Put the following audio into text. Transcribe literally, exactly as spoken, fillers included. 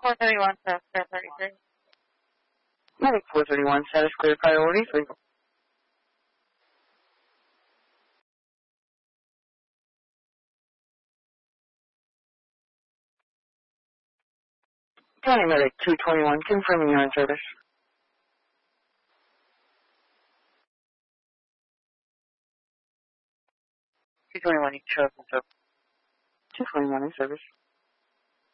four thirty-one, status clear thirty-three. Medic four thirty-one, status clear priority three. County Medic two twenty-one, confirming you're in service. two twenty-one, you show up in service. two twenty-one in service.